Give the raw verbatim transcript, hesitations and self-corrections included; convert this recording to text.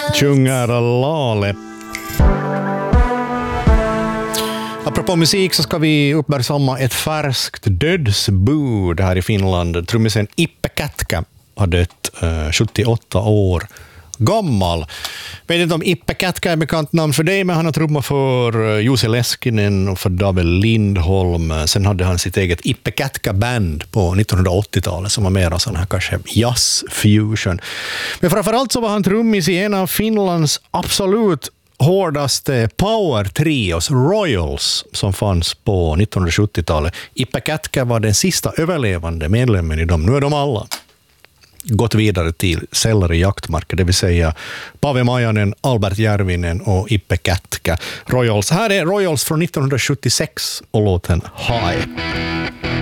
Tjungar Lale. Apropå musik så ska vi uppmärksamma ett färskt dödsbud här i Finland. Trummisen Ippe Kätkä har dött uh, sjuttioåtta år gammal. Vet inte om Ippe Kätkä är bekant namn för dig, men han har trummat för uh, Jussi Leskinen och för David Lindholm. Sen hade han sitt eget Ippe Kätkä Band på nittonhundraåttiotalet som var mer sån här kanske jazz-fusion. Men framförallt så var han trummis i en av Finlands absolut hårdaste power-trios, Royals, som fanns på nittonhundrasjuttiotalet. Ippe Kätkä var den sista överlevande medlemmen i dem. Nu är de alla gått vidare till celler i jaktmarker, det vill säga Pave Majanen, Albert Järvinen och Ippe Kätkä. Royals. Här är Royals från nittonhundrasjuttiosex och låten High.